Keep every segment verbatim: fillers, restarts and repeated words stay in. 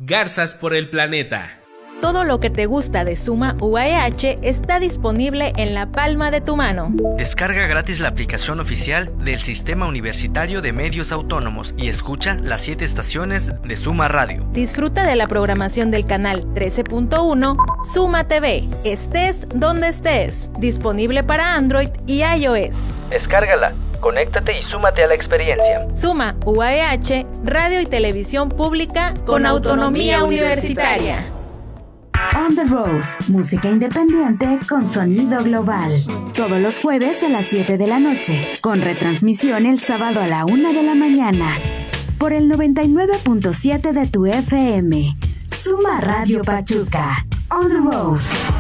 Garzas por el planeta. Todo lo que te gusta de Suma U A E H está disponible en la palma de tu mano. Descarga gratis la aplicación oficial del Sistema Universitario de Medios Autónomos y escucha las siete estaciones de Suma Radio. Disfruta de la programación del canal trece punto uno Suma T V. Estés donde estés. Disponible para Android y iOS. Descárgala, conéctate y súmate a la experiencia. Suma U A E H, radio y televisión pública con, con autonomía, autonomía universitaria. universitaria. On the Road, música independiente con sonido global. Todos los jueves a las siete de la noche, con retransmisión el sábado a la una de la mañana. Por el noventa y nueve punto siete de tu F M. Suma Radio Pachuca. On the Road.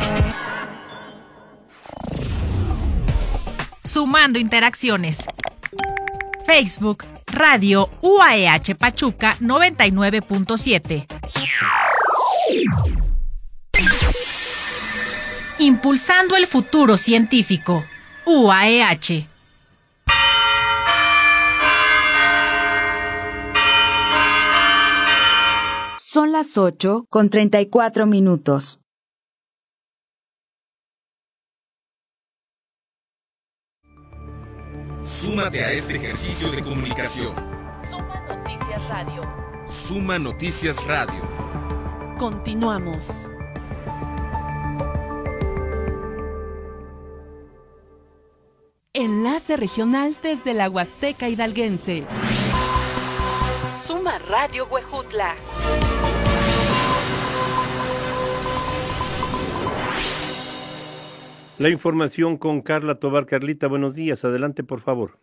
Sumando interacciones. Facebook, Radio U A E H Pachuca noventa y nueve punto siete. Impulsando el futuro científico. U A E H. Son las ocho con treinta y cuatro minutos. Súmate a este ejercicio de comunicación. Suma Noticias Radio. Suma Noticias Radio. Continuamos. Enlace regional desde la Huasteca Hidalguense. Suma Radio Huejutla. La información con Carla Tobar. Carlita, buenos días. Adelante, por favor.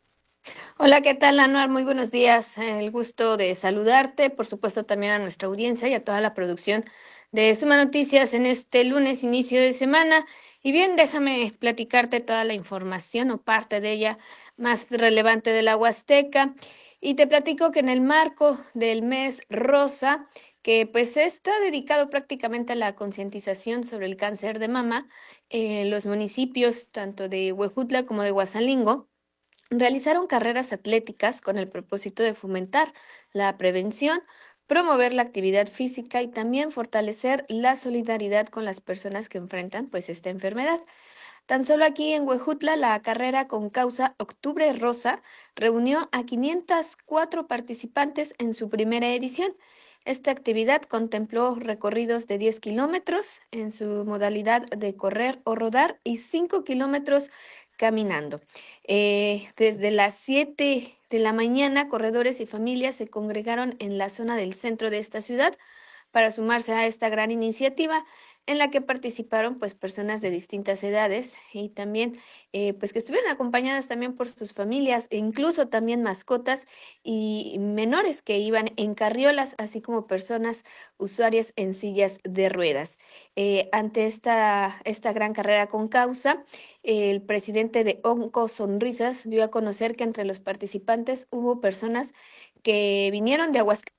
Hola, ¿qué tal, Anuar? Muy buenos días. El gusto de saludarte, por supuesto también a nuestra audiencia y a toda la producción de Suma Noticias en este lunes, inicio de semana. Y bien, déjame platicarte toda la información o parte de ella más relevante de la Huasteca. Y te platico que en el marco del mes rosa, que pues está dedicado prácticamente a la concientización sobre el cáncer de mama, eh, los municipios tanto de Huejutla como de Huasalingo realizaron carreras atléticas con el propósito de fomentar la prevención, promover la actividad física y también fortalecer la solidaridad con las personas que enfrentan pues esta enfermedad. Tan solo aquí en Huejutla, la carrera con causa Octubre Rosa reunió a quinientos cuatro participantes en su primera edición. Esta actividad contempló recorridos de diez kilómetros en su modalidad de correr o rodar y cinco kilómetros caminando. Eh, desde las siete de la mañana, corredores y familias se congregaron en la zona del centro de esta ciudad para sumarse a esta gran iniciativa en la que participaron pues personas de distintas edades y también eh, pues que estuvieron acompañadas también por sus familias e incluso también mascotas y menores que iban en carriolas, así como personas usuarias en sillas de ruedas. Eh, ante esta, esta gran carrera con causa, el presidente de Onco Sonrisas dio a conocer que entre los participantes hubo personas que vinieron de Aguascalientes,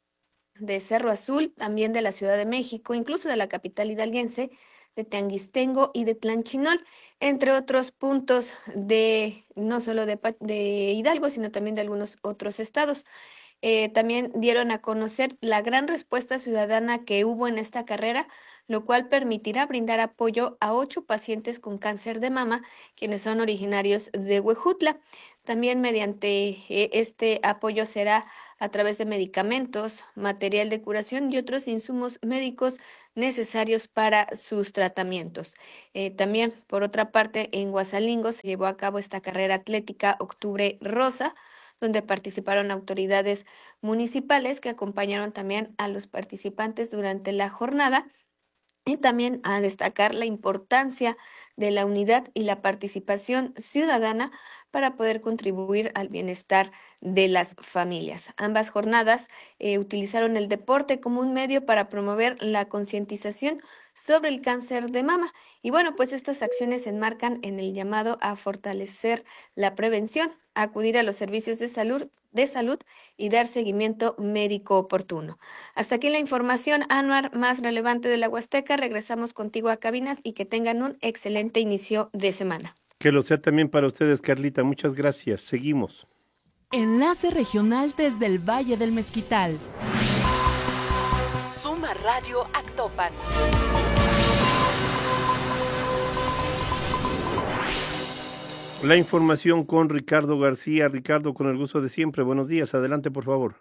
de Cerro Azul, también de la Ciudad de México, incluso de la capital hidalguense, de Teanguistengo y de Tlanchinol, entre otros puntos de no solo de, de Hidalgo, sino también de algunos otros estados. Eh, también dieron a conocer la gran respuesta ciudadana que hubo en esta carrera, lo cual permitirá brindar apoyo a ocho pacientes con cáncer de mama, quienes son originarios de Huejutla. También mediante eh, este apoyo será a través de medicamentos, material de curación y otros insumos médicos necesarios para sus tratamientos. Eh, también, por otra parte, en Huasalingo se llevó a cabo esta carrera atlética Octubre Rosa, donde participaron autoridades municipales que acompañaron también a los participantes durante la jornada. Y también a destacar la importancia de la unidad y la participación ciudadana para poder contribuir al bienestar de las familias. Ambas jornadas eh, utilizaron el deporte como un medio para promover la concientización sobre el cáncer de mama. Y bueno, pues estas acciones se enmarcan en el llamado a fortalecer la prevención, a acudir a los servicios de salud, de salud y dar seguimiento médico oportuno. Hasta aquí la información, Anuar, más relevante de la Huasteca. Regresamos contigo a cabinas y que tengan un excelente inicio de semana. Que lo sea también para ustedes, Carlita. Muchas gracias. Seguimos. Enlace regional desde el Valle del Mezquital. Suma Radio Actopan. La información con Ricardo García. Ricardo, con el gusto de siempre. Buenos días. Adelante, por favor.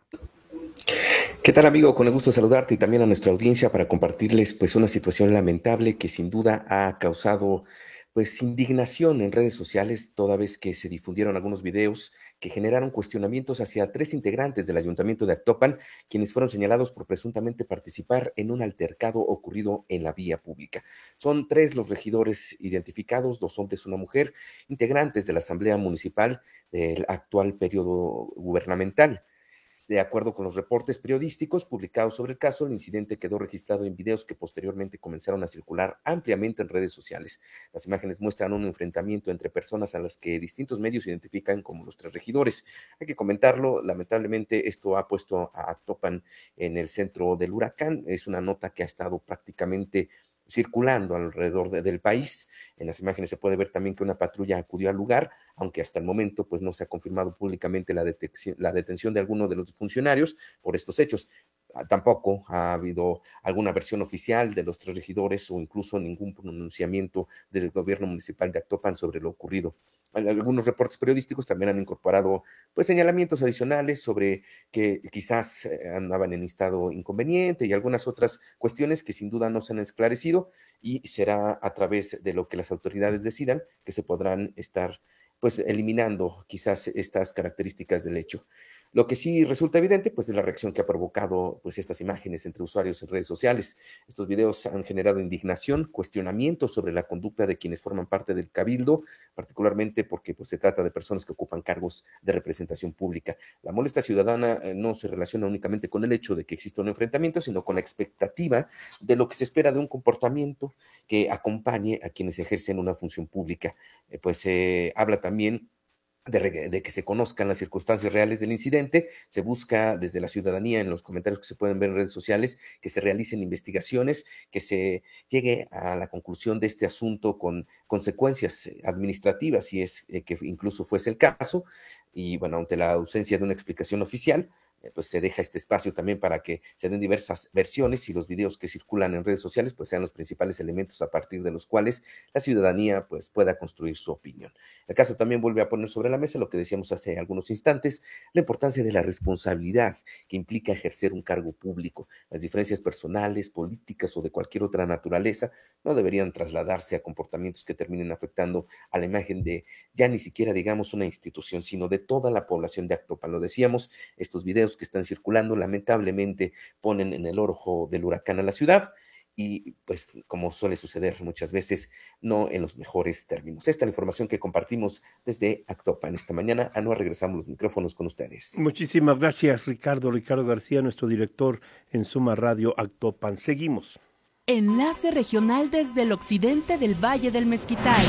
¿Qué tal, amigo? Con el gusto de saludarte y también a nuestra audiencia para compartirles pues una situación lamentable que sin duda ha causado pues indignación en redes sociales, toda vez que se difundieron algunos videos que generaron cuestionamientos hacia tres integrantes del Ayuntamiento de Actopan, quienes fueron señalados por presuntamente participar en un altercado ocurrido en la vía pública. Son tres los regidores identificados, dos hombres y una mujer, integrantes de la Asamblea Municipal del actual periodo gubernamental. De acuerdo con los reportes periodísticos publicados sobre el caso, el incidente quedó registrado en videos que posteriormente comenzaron a circular ampliamente en redes sociales. Las imágenes muestran un enfrentamiento entre personas a las que distintos medios identifican como los tres regidores. Hay que comentarlo, lamentablemente esto ha puesto a Actopan en el centro del huracán. Es una nota que ha estado prácticamente circulando alrededor de, del país. En las imágenes se puede ver también que una patrulla acudió al lugar, aunque hasta el momento pues no se ha confirmado públicamente la, detección, la detención de alguno de los funcionarios por estos hechos. Tampoco ha habido alguna versión oficial de los tres regidores o incluso ningún pronunciamiento desde el gobierno municipal de Actopan sobre lo ocurrido. Algunos reportes periodísticos también han incorporado pues señalamientos adicionales sobre que quizás andaban en estado inconveniente y algunas otras cuestiones que sin duda no se han esclarecido, y será a través de lo que las autoridades decidan que se podrán estar pues eliminando quizás estas características del hecho. Lo que sí resulta evidente, pues, es la reacción que ha provocado, pues, estas imágenes entre usuarios en redes sociales. Estos videos han generado indignación, cuestionamientos sobre la conducta de quienes forman parte del cabildo, particularmente porque, pues, se trata de personas que ocupan cargos de representación pública. La molestia ciudadana eh, no se relaciona únicamente con el hecho de que exista un enfrentamiento, sino con la expectativa de lo que se espera de un comportamiento que acompañe a quienes ejercen una función pública. Eh, pues se eh, habla también De, de que se conozcan las circunstancias reales del incidente. Se busca desde la ciudadanía, en los comentarios que se pueden ver en redes sociales, que se realicen investigaciones, que se llegue a la conclusión de este asunto con consecuencias administrativas, si es eh, que incluso fuese el caso. Y bueno, ante la ausencia de una explicación oficial, pues se deja este espacio también para que se den diversas versiones y los videos que circulan en redes sociales pues sean los principales elementos a partir de los cuales la ciudadanía pues pueda construir su opinión. El caso también vuelve a poner sobre la mesa lo que decíamos hace algunos instantes, la importancia de la responsabilidad que implica ejercer un cargo público. Las diferencias personales, políticas o de cualquier otra naturaleza no deberían trasladarse a comportamientos que terminen afectando a la imagen de ya ni siquiera digamos una institución, sino de toda la población de Actopan. Lo decíamos, estos videos que están circulando lamentablemente ponen en el ojo del huracán a la ciudad y pues como suele suceder muchas veces, no en los mejores términos. Esta es la información que compartimos desde Actopan esta mañana. Anuar, regresamos los micrófonos con ustedes. Muchísimas gracias, Ricardo. Ricardo García, nuestro director en Suma Radio Actopan. Seguimos. Enlace regional desde el occidente del Valle del Mezquital.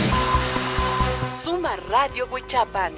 Suma Radio Huichapan.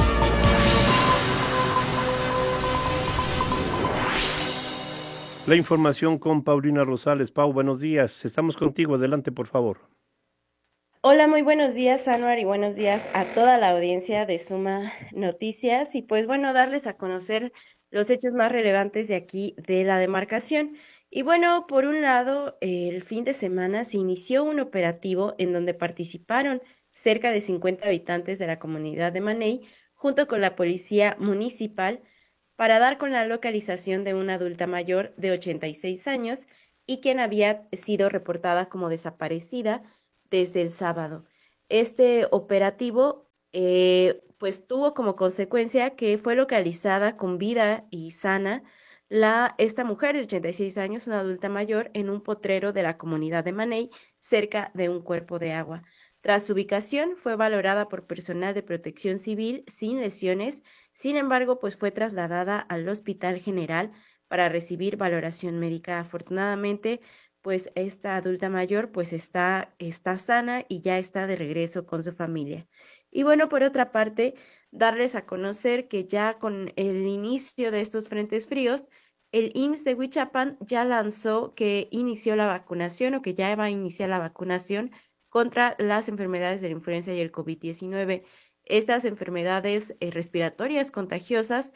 La información con Paulina Rosales. Pau, buenos días. Estamos contigo. Adelante, por favor. Hola, muy buenos días, Anuar, y buenos días a toda la audiencia de Suma Noticias. Y pues bueno, darles a conocer los hechos más relevantes de aquí de la demarcación. Y bueno, por un lado, el fin de semana se inició un operativo en donde participaron cerca de cincuenta habitantes de la comunidad de Maney, junto con la policía municipal, para dar con la localización de una adulta mayor de ochenta y seis años y quien había sido reportada como desaparecida desde el sábado. Este operativo eh, pues tuvo como consecuencia que fue localizada con vida y sana la, esta mujer de ochenta y seis años, una adulta mayor, en un potrero de la comunidad de Maney, cerca de un cuerpo de agua. Tras su ubicación, fue valorada por personal de protección civil sin lesiones. Sin embargo, pues fue trasladada al Hospital General para recibir valoración médica. Afortunadamente, pues esta adulta mayor pues está, está sana y ya está de regreso con su familia. Y bueno, por otra parte, darles a conocer que ya con el inicio de estos frentes fríos, el I M S S de Huichapan ya lanzó que inició la vacunación o que ya va a iniciar la vacunación contra las enfermedades de la influenza y el COVID diecinueve. Estas enfermedades eh, respiratorias contagiosas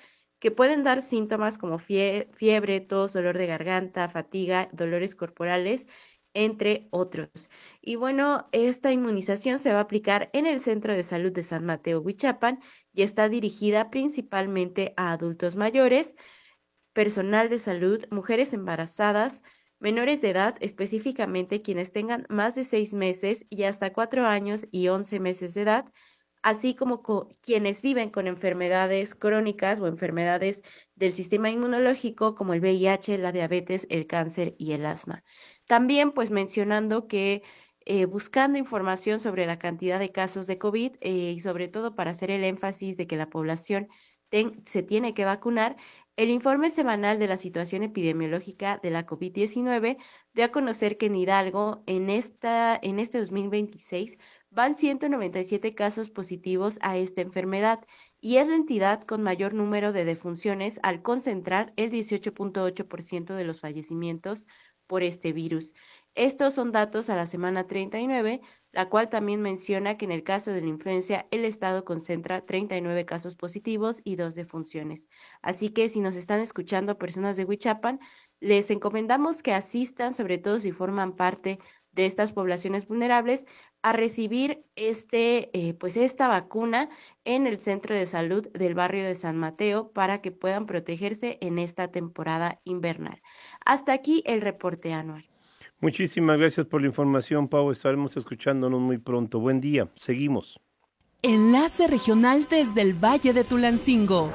que pueden dar síntomas como fie- fiebre, tos, dolor de garganta, fatiga, dolores corporales, entre otros. Y bueno, esta inmunización se va a aplicar en el Centro de Salud de San Mateo Huichapan y está dirigida principalmente a adultos mayores, personal de salud, mujeres embarazadas, menores de edad, específicamente quienes tengan más de seis meses y hasta cuatro años y once meses de edad, así como co- quienes viven con enfermedades crónicas o enfermedades del sistema inmunológico como el V I H, la diabetes, el cáncer y el asma. También pues mencionando que eh, buscando información sobre la cantidad de casos de COVID eh, y sobre todo para hacer el énfasis de que la población ten- se tiene que vacunar, el informe semanal de la situación epidemiológica de la COVID diecinueve dio a conocer que en Hidalgo en, esta, en este dos mil veintiséis van ciento noventa y siete casos positivos a esta enfermedad y es la entidad con mayor número de defunciones al concentrar el dieciocho punto ocho por ciento de los fallecimientos por este virus. Estos son datos a la semana treinta y nueve, la cual también menciona que en el caso de la influencia el estado concentra treinta y nueve casos positivos y dos defunciones. Así que si nos están escuchando personas de Huichapan, les encomendamos que asistan, sobre todo si forman parte de estas poblaciones vulnerables, a recibir este, eh, pues esta vacuna en el centro de salud del barrio de San Mateo para que puedan protegerse en esta temporada invernal. Hasta aquí el reporte anual. Muchísimas gracias por la información, Pau. Estaremos escuchándonos muy pronto. Buen día. Seguimos. Enlace regional desde el Valle de Tulancingo.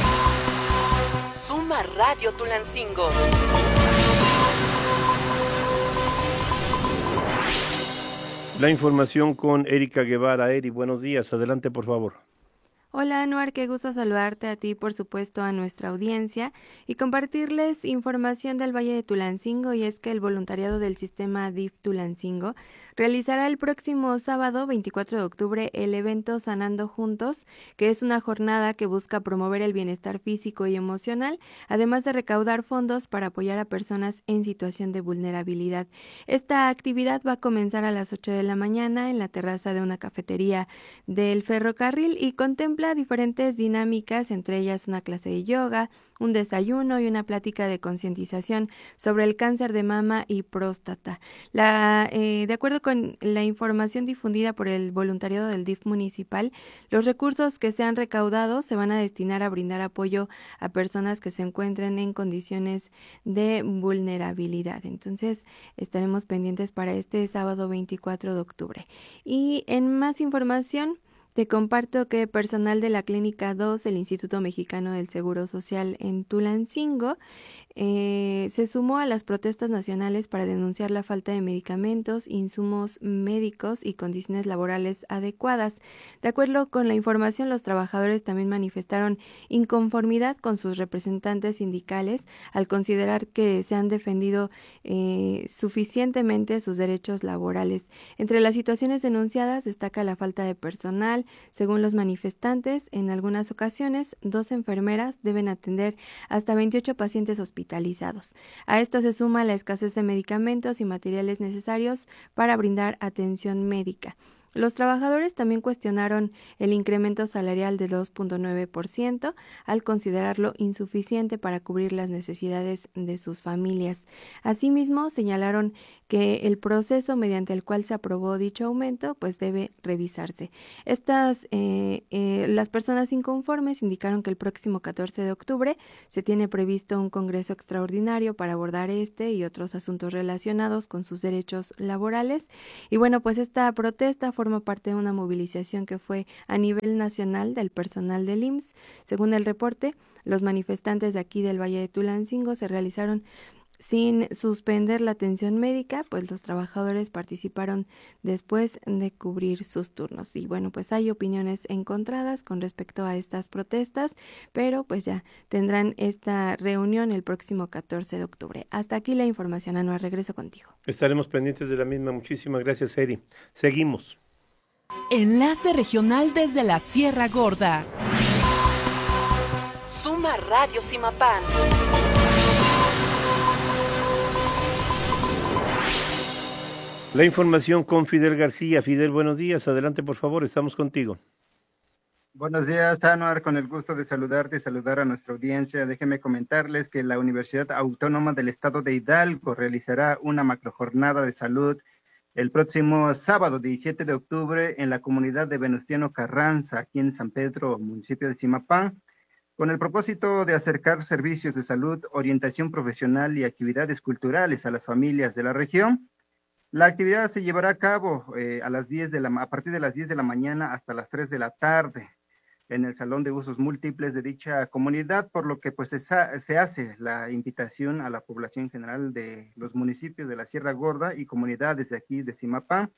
Suma Radio Tulancingo. La información con Erika Guevara. Eri, buenos días. Adelante, por favor. Hola Anuar, qué gusto saludarte a ti, por supuesto, a nuestra audiencia y compartirles información del Valle de Tulancingo, y es que el voluntariado del sistema D I F Tulancingo realizará el próximo sábado veinticuatro de octubre el evento Sanando Juntos, que es una jornada que busca promover el bienestar físico y emocional, además de recaudar fondos para apoyar a personas en situación de vulnerabilidad. Esta actividad va a comenzar a las ocho de la mañana en la terraza de una cafetería del ferrocarril y contempla diferentes dinámicas, entre ellas una clase de yoga, un desayuno y una plática de concientización sobre el cáncer de mama y próstata. La, eh, de acuerdo con la información difundida por el voluntariado del D I F municipal, los recursos que se han recaudado se van a destinar a brindar apoyo a personas que se encuentren en condiciones de vulnerabilidad. Entonces, estaremos pendientes para este sábado veinticuatro de octubre. Y en más información, te comparto que personal de la Clínica dos, el Instituto Mexicano del Seguro Social en Tulancingo, eh, se sumó a las protestas nacionales para denunciar la falta de medicamentos, insumos médicos y condiciones laborales adecuadas. De acuerdo con la información, los trabajadores también manifestaron inconformidad con sus representantes sindicales al considerar que se han defendido eh, suficientemente sus derechos laborales. Entre las situaciones denunciadas destaca la falta de personal. Según los manifestantes, en algunas ocasiones, dos enfermeras deben atender hasta veintiocho pacientes hospitalizados. A esto se suma la escasez de medicamentos y materiales necesarios para brindar atención médica. Los trabajadores también cuestionaron el incremento salarial de dos punto nueve por ciento al considerarlo insuficiente para cubrir las necesidades de sus familias. Asimismo, señalaron que el proceso mediante el cual se aprobó dicho aumento pues debe revisarse. Estas, eh, eh, las personas inconformes indicaron que el próximo catorce de octubre se tiene previsto un congreso extraordinario para abordar este y otros asuntos relacionados con sus derechos laborales. Y bueno, pues esta protesta forma parte de una movilización que fue a nivel nacional del personal del I M S S. Según el reporte, los manifestantes de aquí del Valle de Tulancingo se realizaron sin suspender la atención médica, pues los trabajadores participaron después de cubrir sus turnos. Y bueno, pues hay opiniones encontradas con respecto a estas protestas, pero pues ya tendrán esta reunión el próximo catorce de octubre. Hasta aquí la información, Anuar, regreso contigo. Estaremos pendientes de la misma. Muchísimas gracias, Eri. Seguimos. Enlace regional desde la Sierra Gorda. Suma Radio Simapán. La información con Fidel García. Fidel, buenos días. Adelante, por favor. Estamos contigo. Buenos días, Anuar, con el gusto de saludarte y saludar a nuestra audiencia. Déjenme comentarles que la Universidad Autónoma del Estado de Hidalgo realizará una macrojornada de salud el próximo sábado diecisiete de octubre en la comunidad de Venustiano Carranza, aquí en San Pedro, municipio de Zimapán, con el propósito de acercar servicios de salud, orientación profesional y actividades culturales a las familias de la región. La actividad se llevará a cabo eh, a las diez de la, a partir de las diez de la mañana hasta las tres de la tarde en el Salón de Usos Múltiples de dicha comunidad, por lo que pues se, se hace la invitación a la población general de los municipios de la Sierra Gorda y comunidades de aquí de Zimapán.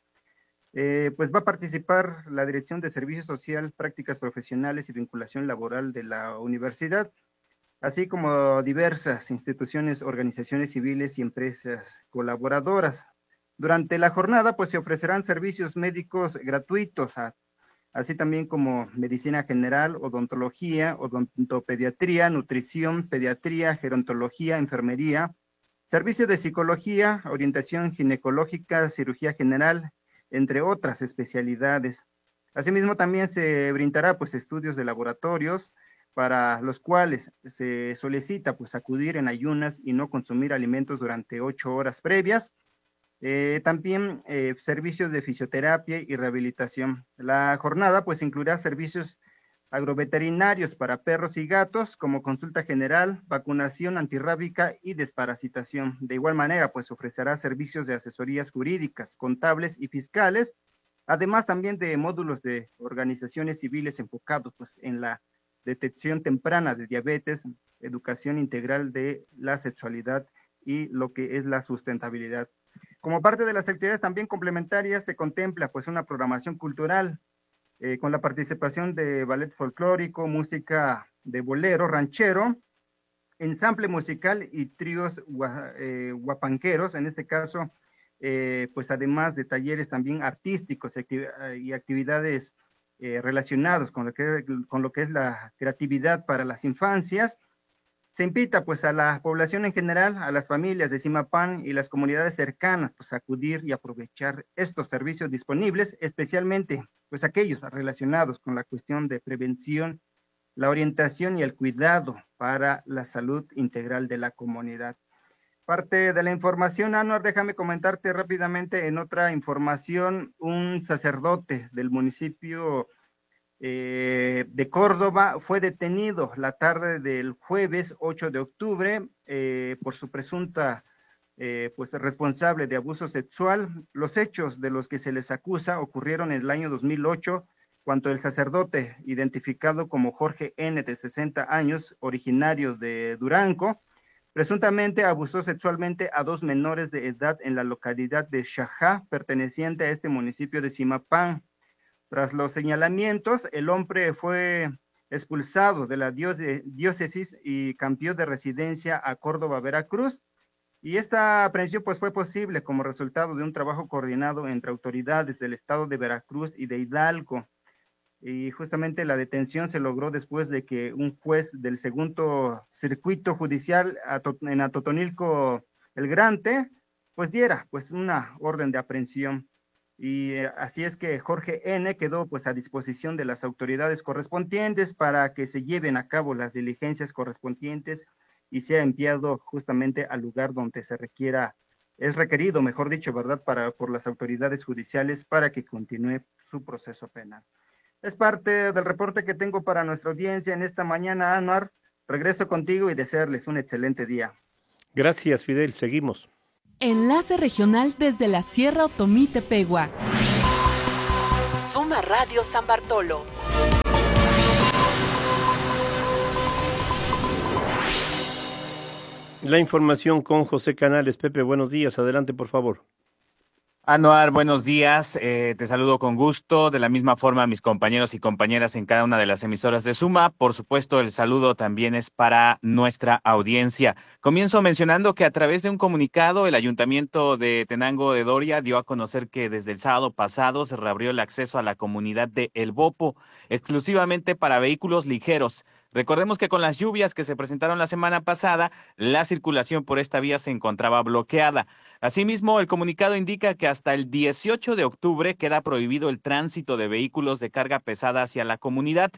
Eh, pues va a participar la Dirección de Servicios Sociales, Prácticas Profesionales y Vinculación Laboral de la universidad, así como diversas instituciones, organizaciones civiles y empresas colaboradoras. Durante la jornada pues se ofrecerán servicios médicos gratuitos a así también como medicina general, odontología, odontopediatría, nutrición, pediatría, gerontología, enfermería, servicio de psicología, orientación ginecológica, cirugía general, entre otras especialidades. Asimismo, también se brindará pues estudios de laboratorios para los cuales se solicita pues acudir en ayunas y no consumir alimentos durante ocho horas previas. Eh, también eh, servicios de fisioterapia y rehabilitación. La jornada pues incluirá servicios agroveterinarios para perros y gatos, como consulta general, vacunación antirrábica y desparasitación. De igual manera pues ofrecerá servicios de asesorías jurídicas, contables y fiscales, además también de módulos de organizaciones civiles enfocados pues en la detección temprana de diabetes, educación integral de la sexualidad y lo que es la sustentabilidad. Como parte de las actividades también complementarias se contempla pues una programación cultural eh, con la participación de ballet folclórico, música de bolero, ranchero, ensamble musical y tríos gua, eh, guapanqueros, en este caso eh, pues además de talleres también artísticos y, activ y actividades eh, relacionados con lo, que, con lo que es la creatividad para las infancias. Se invita pues a la población en general, a las familias de Zimapán y las comunidades cercanas, pues a acudir y aprovechar estos servicios disponibles, especialmente pues aquellos relacionados con la cuestión de prevención, la orientación y el cuidado para la salud integral de la comunidad. Parte de la información, Anuar, déjame comentarte rápidamente en otra información, un sacerdote del municipio Eh, de Córdoba fue detenido la tarde del jueves ocho de octubre eh, por su presunta eh, pues responsable de abuso sexual. Los hechos de los que se les acusa ocurrieron en el año dos mil ocho, cuando el sacerdote, identificado como Jorge N., de sesenta años, originario de Durango, presuntamente abusó sexualmente a dos menores de edad en la localidad de Xajá, perteneciente a este municipio de Zimapán. Tras los señalamientos, el hombre fue expulsado de la diócesis y cambió de residencia a Córdoba, Veracruz, y esta aprehensión pues fue posible como resultado de un trabajo coordinado entre autoridades del estado de Veracruz y de Hidalgo, y justamente la detención se logró después de que un juez del segundo circuito judicial en Atotonilco El Grande pues diera pues una orden de aprehensión. Y eh, así es que Jorge N. quedó pues a disposición de las autoridades correspondientes para que se lleven a cabo las diligencias correspondientes y sea enviado justamente al lugar donde se requiera, es requerido, mejor dicho, ¿verdad?, para, por las autoridades judiciales para que continúe su proceso penal. Es parte del reporte que tengo para nuestra audiencia en esta mañana, Anuar. Regreso contigo y desearles un excelente día. Gracias, Fidel. Seguimos. Enlace regional desde la Sierra Otomí Tepehua. Suma Radio San Bartolo. La información con José Canales. Pepe, buenos días. Adelante, por favor. Anuar, buenos días, eh, te saludo con gusto, de la misma forma a mis compañeros y compañeras en cada una de las emisoras de Suma. Por supuesto, el saludo también es para nuestra audiencia. Comienzo mencionando que a través de un comunicado, el Ayuntamiento de Tenango de Doria dio a conocer que desde el sábado pasado se reabrió el acceso a la comunidad de El Bopo, exclusivamente para vehículos ligeros. Recordemos que con las lluvias que se presentaron la semana pasada, la circulación por esta vía se encontraba bloqueada. Asimismo, el comunicado indica que hasta el dieciocho de octubre queda prohibido el tránsito de vehículos de carga pesada hacia la comunidad.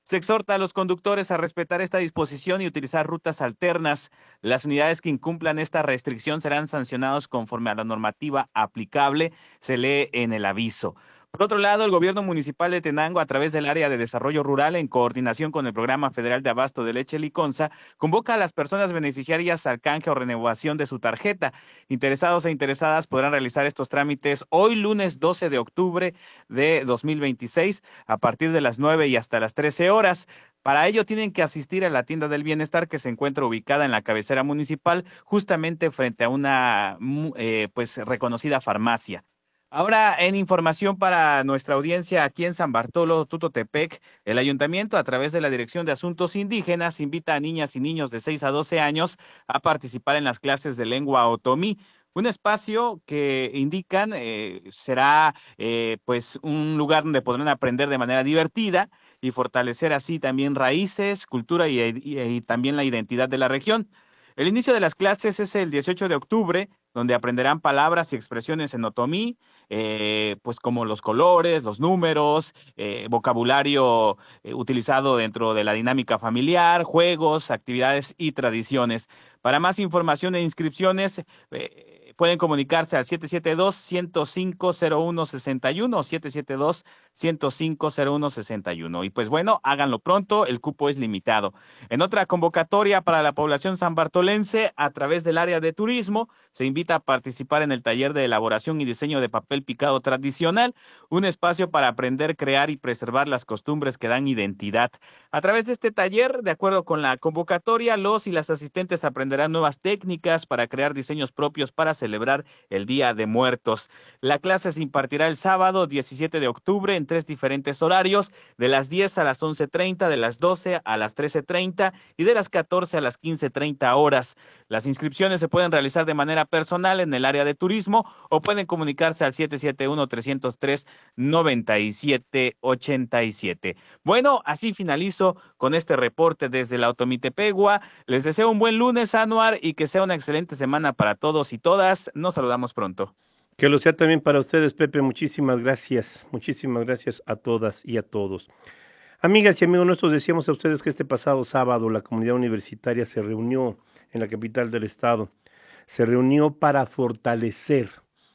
Se exhorta a los conductores a respetar esta disposición y utilizar rutas alternas. Las unidades que incumplan esta restricción serán sancionados conforme a la normativa aplicable, se lee en el aviso. Por otro lado, el gobierno municipal de Tenango, a través del área de desarrollo rural, en coordinación con el Programa Federal de Abasto de Leche Liconza, convoca a las personas beneficiarias al canje o renovación de su tarjeta. Interesados e interesadas podrán realizar estos trámites hoy, lunes doce de octubre de dos mil veintiséis, a partir de las nueve y hasta las trece horas. Para ello tienen que asistir a la tienda del bienestar que se encuentra ubicada en la cabecera municipal, justamente frente a una eh, pues reconocida farmacia. Ahora, en información para nuestra audiencia aquí en San Bartolo, Tutotepec, el ayuntamiento, a través de la Dirección de Asuntos Indígenas, invita a niñas y niños de seis a doce años a participar en las clases de lengua otomí. Un espacio que indican eh, será eh, pues un lugar donde podrán aprender de manera divertida y fortalecer así también raíces, cultura y, y, y también la identidad de la región. El inicio de las clases es el dieciocho de octubre, donde aprenderán palabras y expresiones en otomí, eh, pues como los colores, los números, eh, vocabulario eh, utilizado dentro de la dinámica familiar, juegos, actividades y tradiciones. Para más información e inscripciones, eh, pueden comunicarse al siete siete dos, ciento cinco, cero uno sesenta y uno, siete siete dos, ciento cinco, cero uno sesenta y uno. Y pues bueno, háganlo pronto, el cupo es limitado. En otra convocatoria para la población sanbartolense, a través del área de turismo, se invita a participar en el taller de elaboración y diseño de papel picado tradicional, un espacio para aprender, crear y preservar las costumbres que dan identidad. A través de este taller, de acuerdo con la convocatoria, los y las asistentes aprenderán nuevas técnicas para crear diseños propios para celebrar el Día de Muertos. La clase se impartirá el sábado diecisiete de octubre en tres diferentes horarios, de las diez a las once treinta, de las doce a las trece treinta y de las catorce a las quince treinta horas. Las inscripciones se pueden realizar de manera personal en el área de turismo o pueden comunicarse al siete siete uno, tres cero tres, nueve siete ocho siete. Bueno, así finalizo con este reporte desde la Otomitepegua. Les deseo un buen lunes, Anuar, y que sea una excelente semana para todos y todas. Nos saludamos pronto. Que lo sea también para ustedes, Pepe. Muchísimas gracias. Muchísimas gracias a todas y a todos. Amigas y amigos nuestros, decíamos a ustedes que este pasado sábado la comunidad universitaria se reunió en la capital del estado. Se reunió para fortalecer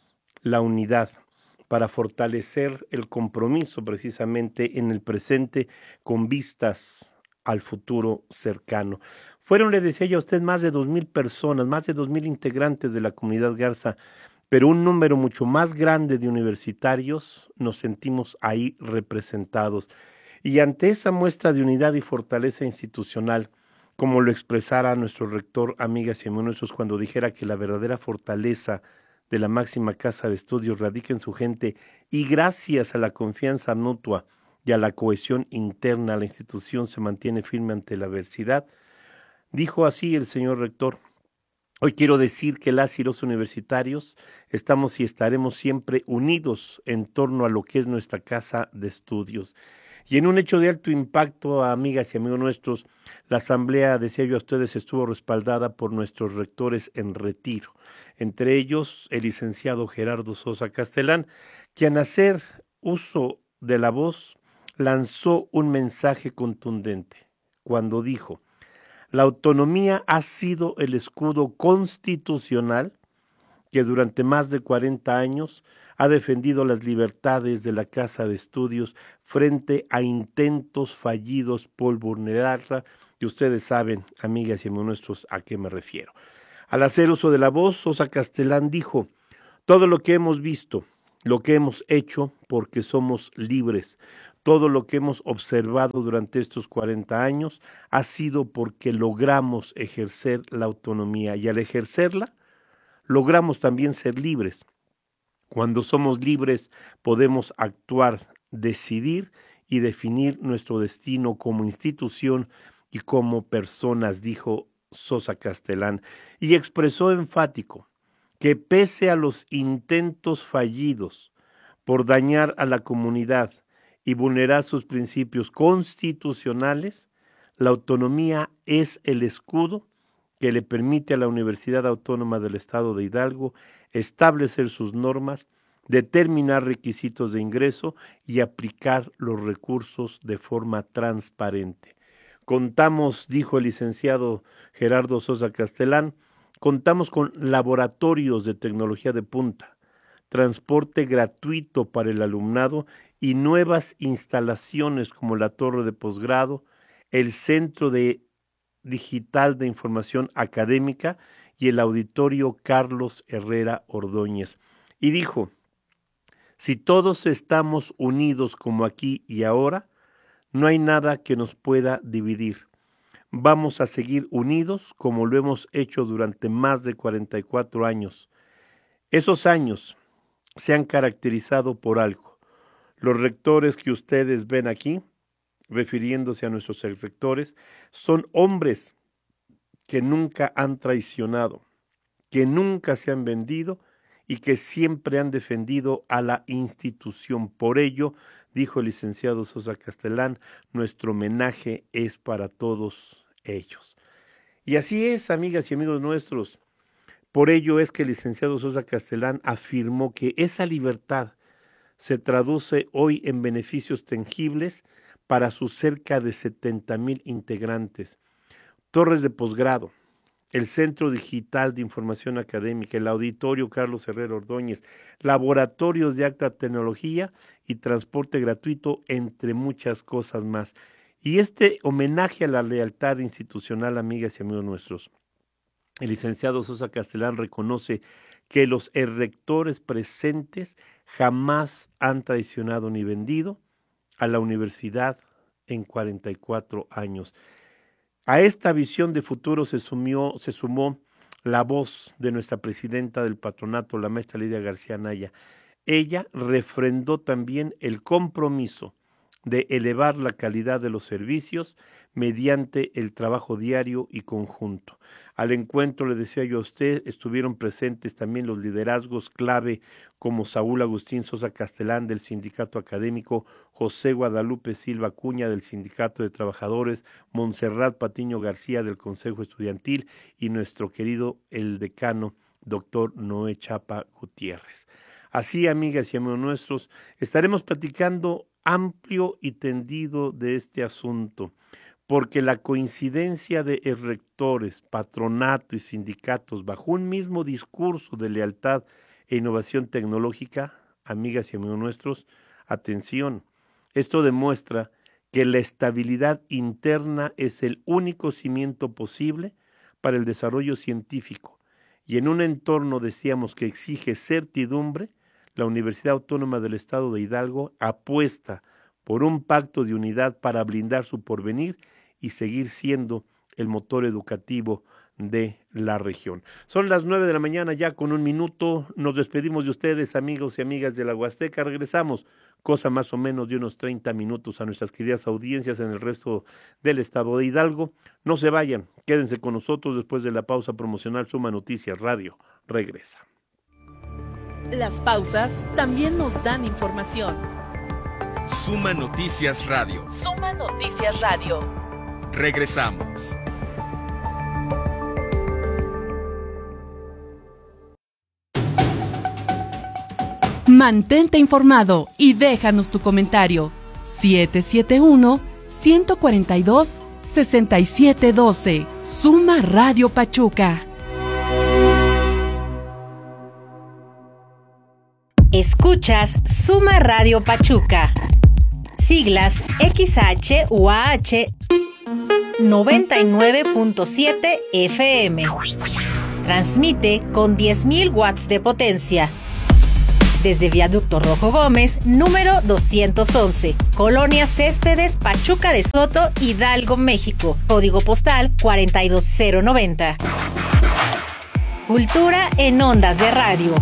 la unidad, para fortalecer el compromiso precisamente en el presente con vistas al futuro cercano. Fueron, le decía yo a usted, más de dos mil personas, más de dos mil integrantes de la comunidad Garza, pero un número mucho más grande de universitarios nos sentimos ahí representados. Y ante esa muestra de unidad y fortaleza institucional, como lo expresara nuestro rector, amigas y amigos nuestros, cuando dijera que la verdadera fortaleza de la máxima casa de estudios radica en su gente y gracias a la confianza mutua y a la cohesión interna, la institución se mantiene firme ante la adversidad. Dijo así el señor rector: hoy quiero decir que las y los universitarios estamos y estaremos siempre unidos en torno a lo que es nuestra casa de estudios. Y en un hecho de alto impacto, amigas y amigos nuestros, la asamblea, decía yo a ustedes, estuvo respaldada por nuestros rectores en retiro, entre ellos el licenciado Gerardo Sosa Castellán, que al hacer uso de la voz lanzó un mensaje contundente cuando dijo: la autonomía ha sido el escudo constitucional que durante más de cuarenta años ha defendido las libertades de la Casa de Estudios frente a intentos fallidos por vulnerarla, y ustedes saben, amigas y amigos nuestros, a qué me refiero. Al hacer uso de la voz, Sosa Castellán dijo: todo lo que hemos visto, lo que hemos hecho, porque somos libres, todo lo que hemos observado durante estos cuarenta años ha sido porque logramos ejercer la autonomía, y al ejercerla, logramos también ser libres. Cuando somos libres podemos actuar, decidir y definir nuestro destino como institución y como personas, dijo Sosa Castellán, y expresó enfático que pese a los intentos fallidos por dañar a la comunidad y vulnerar sus principios constitucionales, la autonomía es el escudo que le permite a la Universidad Autónoma del Estado de Hidalgo establecer sus normas, determinar requisitos de ingreso y aplicar los recursos de forma transparente. Contamos, dijo el licenciado Gerardo Sosa Castellán, contamos con laboratorios de tecnología de punta, transporte gratuito para el alumnado y nuevas instalaciones como la torre de posgrado, el Centro de Digital de Información Académica y el Auditorio Carlos Herrera Ordóñez. Y dijo, si todos estamos unidos como aquí y ahora, no hay nada que nos pueda dividir. Vamos a seguir unidos como lo hemos hecho durante más de cuarenta y cuatro años. Esos años se han caracterizado por algo. Los rectores que ustedes ven aquí, refiriéndose a nuestros rectores, son hombres que nunca han traicionado, que nunca se han vendido y que siempre han defendido a la institución. Por ello, dijo el licenciado Sosa Castellán, nuestro homenaje es para todos ellos. Y así es, amigas y amigos nuestros. Por ello es que el licenciado Sosa Castellán afirmó que esa libertad se traduce hoy en beneficios tangibles para sus cerca de setenta mil integrantes. Torres de posgrado, el Centro Digital de Información Académica, el Auditorio Carlos Herrera Ordóñez, laboratorios de alta tecnología y transporte gratuito, entre muchas cosas más. Y este homenaje a la lealtad institucional, amigas y amigos nuestros, el licenciado Sosa Castellán reconoce que los rectores presentes jamás han traicionado ni vendido a la universidad en cuarenta y cuatro años. A esta visión de futuro se, sumió, se sumó la voz de nuestra presidenta del patronato, la maestra Lidia García Anaya. Ella refrendó también el compromiso de elevar la calidad de los servicios mediante el trabajo diario y conjunto. Al encuentro, le decía yo a usted, estuvieron presentes también los liderazgos clave como Saúl Agustín Sosa Castellán del Sindicato Académico, José Guadalupe Silva Acuña del Sindicato de Trabajadores, Montserrat Patiño García del Consejo Estudiantil y nuestro querido el decano, doctor Noé Chapa Gutiérrez. Así, amigas y amigos nuestros, estaremos platicando amplio y tendido de este asunto, porque la coincidencia de rectores, patronato y sindicatos bajo un mismo discurso de lealtad e innovación tecnológica, amigas y amigos nuestros, atención, esto demuestra que la estabilidad interna es el único cimiento posible para el desarrollo científico, y en un entorno, decíamos, que exige certidumbre, la Universidad Autónoma del Estado de Hidalgo apuesta por un pacto de unidad para blindar su porvenir y seguir siendo el motor educativo de la región. Son las nueve de la mañana ya con un minuto. Nos despedimos de ustedes, amigos y amigas de la Huasteca. Regresamos, cosa más o menos de unos treinta minutos, a nuestras queridas audiencias en el resto del estado de Hidalgo. No se vayan, quédense con nosotros después de la pausa promocional. Suma Noticias Radio regresa. Las pausas también nos dan información. Suma Noticias Radio. Suma Noticias Radio. Regresamos. Mantente informado y déjanos tu comentario. siete siete uno, uno cuatro dos, seis siete uno dos. Suma Radio Pachuca. Escuchas Suma Radio Pachuca. Siglas X H U A H noventa y nueve punto siete F M. Transmite con diez mil watts de potencia. Desde Viaducto Rojo Gómez, número doscientos once, Colonia Céspedes, Pachuca de Soto, Hidalgo, México. Código postal cuarenta y dos cero noventa. Cultura en ondas de radio.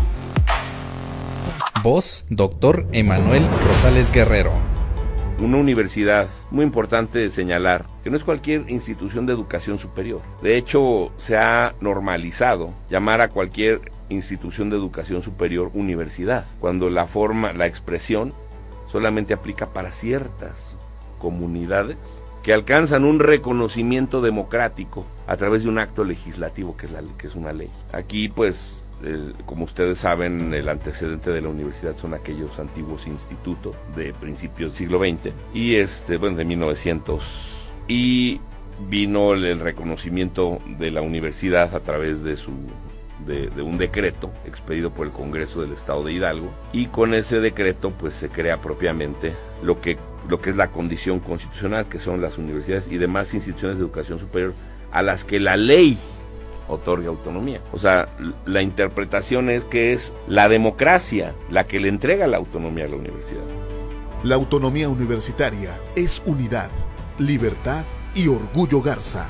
Voz, doctor Emanuel Rosales Guerrero. Una universidad, muy importante de señalar, que no es cualquier institución de educación superior. De hecho, se ha normalizado llamar a cualquier institución de educación superior universidad, cuando la forma, la expresión, solamente aplica para ciertas comunidades que alcanzan un reconocimiento democrático a través de un acto legislativo que es, la, que es una ley. Aquí, pues, el, como ustedes saben, el antecedente de la universidad son aquellos antiguos institutos de principios del siglo veinte y este, bueno, de mil novecientos, y vino el, el reconocimiento de la universidad a través de su de, de un decreto expedido por el Congreso del Estado de Hidalgo, y con ese decreto pues se crea propiamente lo que lo que es la condición constitucional, que son las universidades y demás instituciones de educación superior a las que la ley otorga autonomía. O sea, la interpretación es que es la democracia la que le entrega la autonomía a la universidad. La autonomía universitaria es unidad, libertad y orgullo Garza.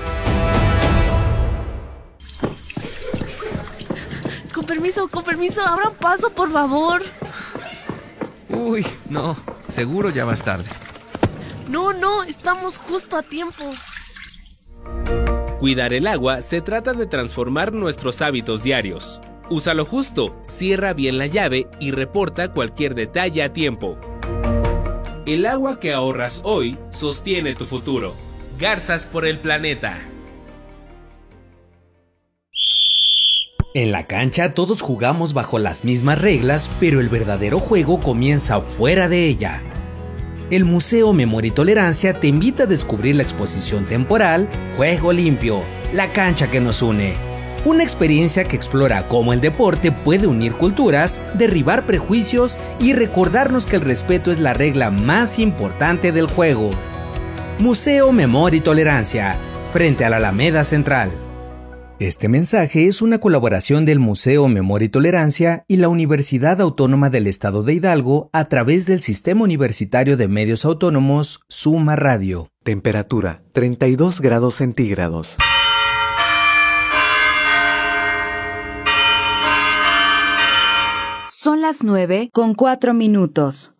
Con permiso, con permiso, abran paso, por favor. Uy, no, seguro ya vas tarde. No, no, estamos justo a tiempo. Cuidar el agua se trata de transformar nuestros hábitos diarios. Úsalo justo, cierra bien la llave y reporta cualquier detalle a tiempo. El agua que ahorras hoy sostiene tu futuro. Garzas por el planeta. En la cancha todos jugamos bajo las mismas reglas, pero el verdadero juego comienza fuera de ella. El Museo Memoria y Tolerancia te invita a descubrir la exposición temporal Juego Limpio, la cancha que nos une. Una experiencia que explora cómo el deporte puede unir culturas, derribar prejuicios y recordarnos que el respeto es la regla más importante del juego. Museo Memoria y Tolerancia, frente a la Alameda Central. Este mensaje es una colaboración del Museo Memoria y Tolerancia y la Universidad Autónoma del Estado de Hidalgo a través del Sistema Universitario de Medios Autónomos Suma Radio. Temperatura treinta y dos grados centígrados. Son las nueve con cuatro minutos.